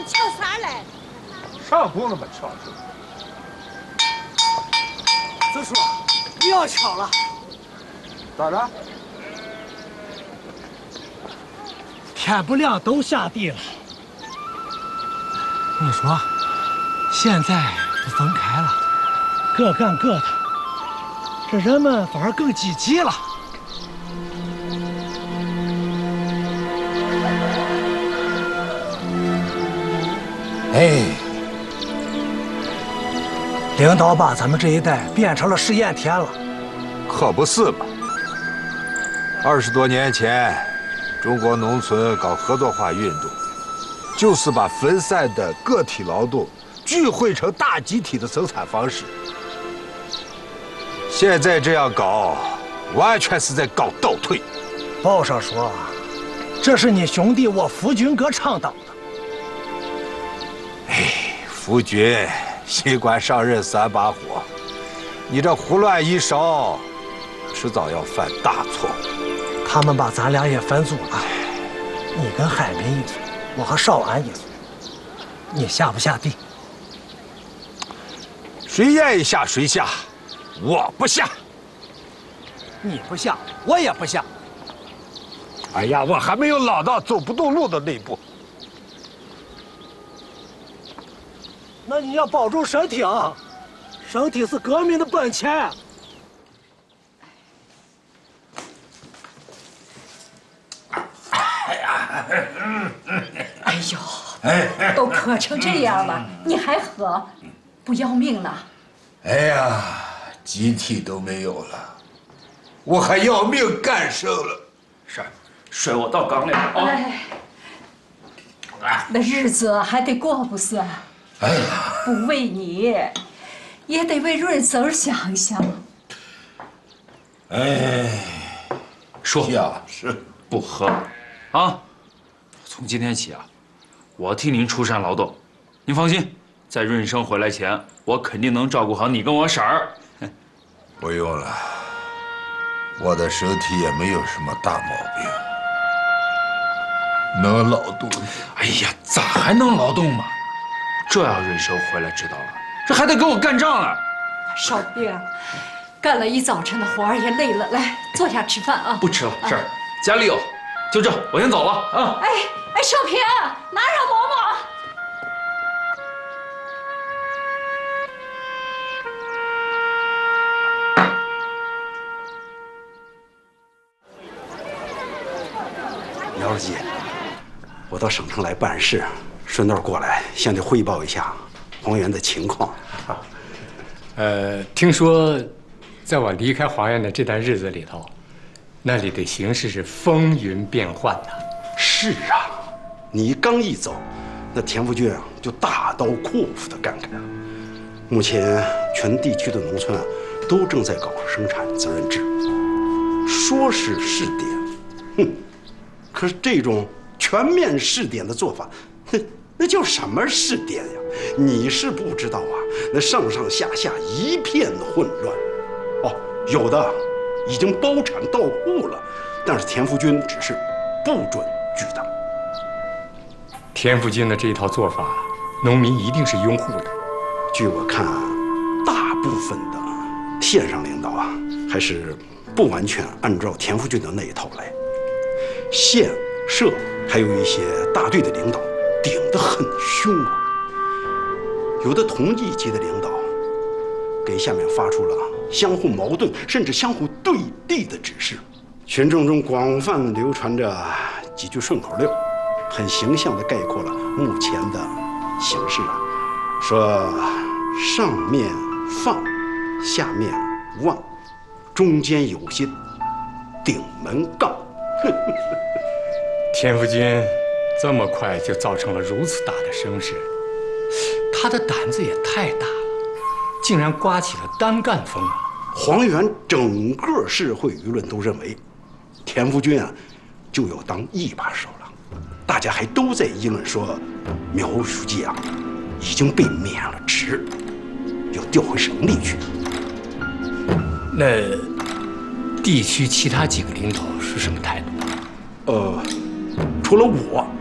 瞧啥嘞？ 上工了吧，瞧是。 子叔，你要巧了。 咋着？ 天不亮都下地了。你说，现在都分开了，各干各的，这人们反而更积极了。哎，领导把咱们这一带变成了试验田了。 可不是嘛！20多年前，中国农村搞合作化运动，就是把分散的个体劳动聚汇成大集体的生产方式。现在这样搞，完全是在搞倒退。 报上说，这是你兄弟我福军哥倡导的。 福军新官上任3把火，你这胡乱一烧，迟早要犯大错。 他们把咱俩也分组了，你跟海民一组，我和少安一组，你下不下地？ 谁愿意下谁下，我不下。 你不下，我也不下。 哎呀，我还没有老到走不动路的那一步。 那你要保重身体啊，身体是革命的本钱。 哎呦，都渴成这样了，你还喝，不要命了？ 哎呀，机体都没有了，我还要命干什了？ 是，水我倒缸里了啊。 哎，那日子还得过不是？ 哎呀， 不为你，也得为润泽想想。 哎， 说呀，是不喝，啊！从今天起啊，我替您出山劳动，您放心，在润生回来前，我肯定能照顾好你跟我婶儿。 不用了，我的身体也没有什么大毛病，能劳动。 哎呀，咋还能劳动嘛？这要润生回来知道了，这还得跟我干仗了。 少兵，干了一早晨的活儿也累了，来坐下吃饭啊。 不吃了，婶儿，家里有，就这，我先走了啊。 哎，少平，拿上馍馍。 苗书记，我到省城来办事，顺道过来向你汇报一下黄原的情况。 听说，在我离开黄原的这段日子里头，那里的形势是风云变幻呐。 是啊，你刚一走，那田福军啊就大刀阔斧地干开了。目前全地区的农村啊，都正在搞生产责任制，说是试点，哼，可是这种全面试点的做法，那叫什么试点呀？你是不知道啊，那上上下下一片混乱。哦，有的已经包产到户了，但是田福军只是不准拒当。 田福军的这一套做法，农民一定是拥护的。 据我看，大部分的县上领导啊，还是不完全按照田福军的那一套来。县、社还有一些大队的领导顶得很凶啊。有的同一级的领导给下面发出了相互矛盾甚至相互对立的指示，群众中广泛流传着几句顺口溜，很形象地概括了目前的形势啊。说上面放，下面望，中间有心，顶门杠。 田福军这么快就造成了如此大的声势，他的胆子也太大了，竟然刮起了单干风啊！ 黄原整个社会舆论都认为，田福军啊就要当一把手了，大家还都在议论说，苗书记啊已经被免了职，要调回省里去。 那地区其他几个领导是什么态度？ 除了我，